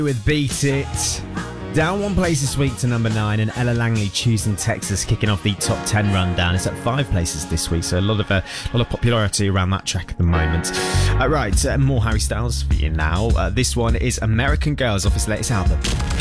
With Beat It. Down one place this week to number 9, and Ella Langley, Choosing Texas, kicking off the top 10 rundown. It's at 5 places this week, so a lot of popularity around that track at the moment. Right, more Harry Styles for you now. This one is American Girls off his latest album.